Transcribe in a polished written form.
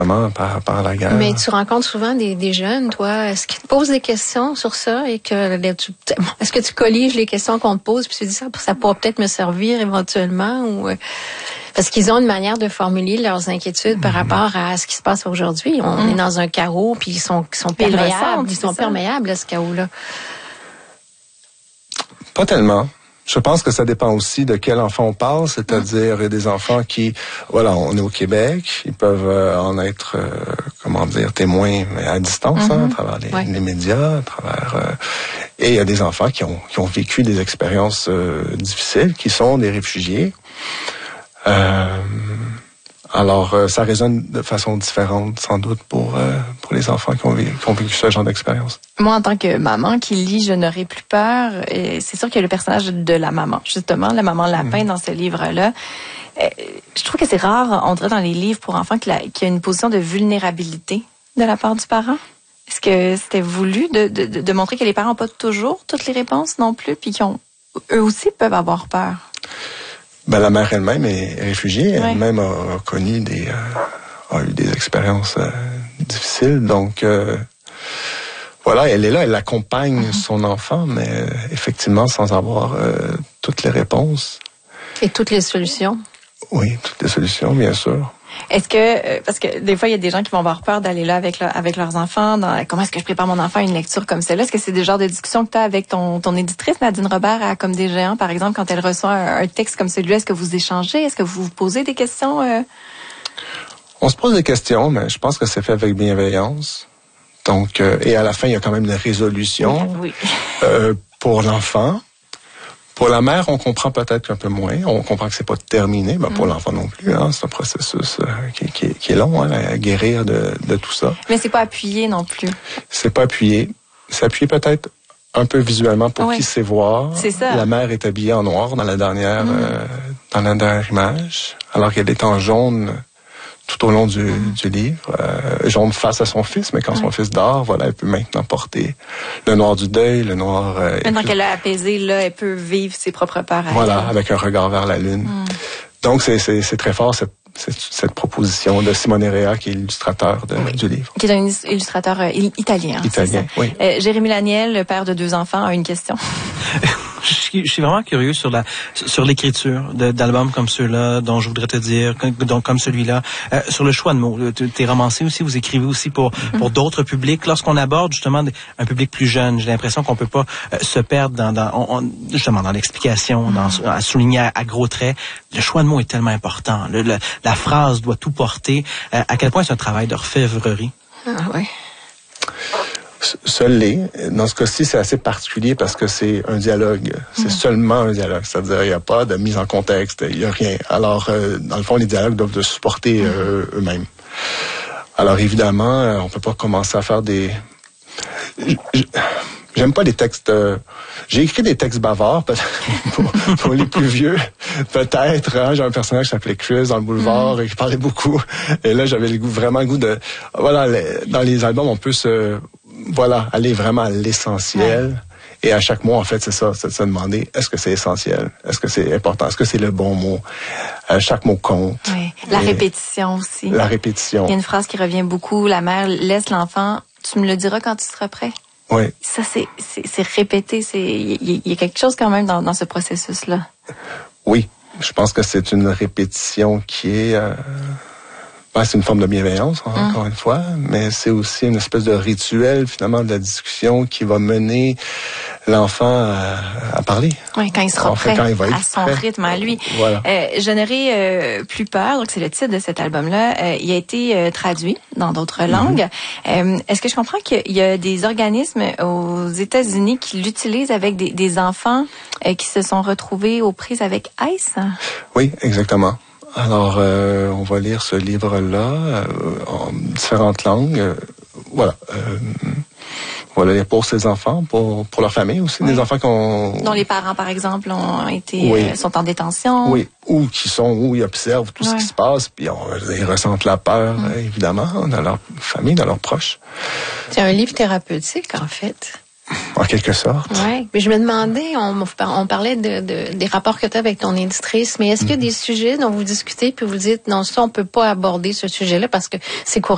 par la guerre. Mais tu rencontres souvent des jeunes, toi. Est-ce qu'ils te posent des questions sur ça et est-ce que tu colliges les questions qu'on te pose puis tu dis ça pourra peut-être me servir éventuellement ou parce qu'ils ont une manière de formuler leurs inquiétudes par rapport à ce qui se passe aujourd'hui. On est dans un chaos puis ils sont perméables. Ils sont perméables à ce chaos-là. Pas tellement. Je pense que ça dépend aussi de quel enfant on parle, c'est-à-dire il y a des enfants qui, voilà, on est au Québec, ils peuvent en être, témoins mais à distance, à travers les médias, à travers... et il y a des enfants qui ont vécu des expériences difficiles, qui sont des réfugiés. Alors, ça résonne de façon différente, sans doute, pour les enfants qui ont vécu ce genre d'expérience. Moi, en tant que maman qui lit « Je n'aurai plus peur », c'est sûr qu'il y a le personnage de la maman, justement, la maman lapin dans ce livre-là. Je trouve que c'est rare, on dirait dans les livres pour enfants, qu'il y a une position de vulnérabilité de la part du parent. Est-ce que c'était voulu de montrer que les parents n'ont pas toujours toutes les réponses non plus, puis eux aussi peuvent avoir peur? La mère elle-même est réfugiée, elle-même a connu a eu des expériences difficiles, donc voilà, elle est là, elle accompagne son enfant, mais effectivement sans avoir toutes les réponses. Et toutes les solutions. Oui, toutes les solutions, bien sûr. Est-ce que, parce que des fois, il y a des gens qui vont avoir peur d'aller là avec leurs enfants, comment est-ce que je prépare mon enfant à une lecture comme celle-là? Est-ce que c'est des genres de discussions que tu as avec ton éditrice, Nadine Robert, à Comme des géants, par exemple, quand elle reçoit un texte comme celui-là? Est-ce que vous échangez? Est-ce que vous vous posez des questions? On se pose des questions, mais je pense que c'est fait avec bienveillance. Donc, et à la fin, il y a quand même une résolution pour l'enfant. Pour la mère, on comprend peut-être un peu moins. On comprend que c'est pas terminé. Pour l'enfant non plus. C'est un processus qui est long à guérir de tout ça. Mais c'est pas appuyé non plus. C'est pas appuyé. C'est appuyé peut-être un peu visuellement pour qui sait voir. C'est ça. La mère est habillée en noir dans la dernière image, alors qu'elle est en jaune tout au long du livre. Jaune face à son fils, mais quand son fils dort, voilà, elle peut maintenant porter le noir du deuil, le noir... Maintenant qu'elle a apaisé, là, elle peut vivre ses propres peurs. Voilà, avec un regard vers la lune. Donc, c'est très fort, cette proposition de Simone Rea, qui est l'illustrateur du livre. Qui est un illustrateur italien. Italien, oui. Jérémy Laniel, le père de 2 enfants, a une question. Je suis vraiment curieux sur l'écriture d'albums comme ceux-là, dont je voudrais te dire, comme celui-là, sur le choix de mots. T'es romancier aussi, vous écrivez aussi pour d'autres publics. Lorsqu'on aborde justement un public plus jeune, j'ai l'impression qu'on peut pas se perdre justement dans l'explication, à souligner à gros traits. Le choix de mots est tellement important. La phrase doit tout porter. À quel point c'est un travail d'orfèvrerie? Ah oui. Seul dans ce cas-ci, c'est assez particulier parce que c'est un dialogue. C'est seulement un dialogue. C'est-à-dire, il n'y a pas de mise en contexte, il n'y a rien. Alors, dans le fond, les dialogues doivent se supporter eux-mêmes. Alors, évidemment, on peut pas commencer à faire des... J'aime pas les textes... J'ai écrit des textes bavards, pour les plus vieux, peut-être. J'ai un personnage qui s'appelait Chris dans le boulevard et qui parlait beaucoup. Et là, j'avais vraiment le goût de... Voilà, dans les albums, on peut aller vraiment à l'essentiel. Et à chaque mot, en fait, c'est ça, c'est de se demander, est-ce que c'est essentiel? Est-ce que c'est important? Est-ce que c'est le bon mot? Chaque mot compte. Oui. La répétition aussi. La répétition. Il y a une phrase qui revient beaucoup. La mère laisse l'enfant. Tu me le diras quand tu seras prêt. Oui. Ça, c'est répété. Il y a quelque chose quand même dans ce processus-là. Oui. Je pense que c'est une répétition qui est... c'est une forme de bienveillance, encore une fois, mais c'est aussi une espèce de rituel, finalement, de la discussion qui va mener l'enfant à parler. Oui, quand il sera prêt, quand il va être à son prêt. rythme, à lui. Voilà. Je n'aurai plus peur, donc c'est le titre de cet album-là. Il a été traduit dans d'autres langues. Est-ce que je comprends qu'il y a des organismes aux États-Unis qui l'utilisent avec des enfants qui se sont retrouvés aux prises avec ICE? Oui, exactement. Alors, on va lire ce livre-là en différentes langues. Voilà. On va le lire pour ses enfants, pour leur famille aussi. Des enfants dont les parents, par exemple, sont en détention. Oui, où ils observent tout ce qui se passe, puis ils ressentent la peur, évidemment, dans leur famille, dans leurs proches. C'est un livre thérapeutique, en fait. En quelque sorte. Oui, mais je me demandais, on parlait des rapports que tu as avec ton éditrice, mais est-ce qu'il y a des sujets dont vous discutez puis vous dites non, ça on peut pas aborder ce sujet-là parce que c'est courant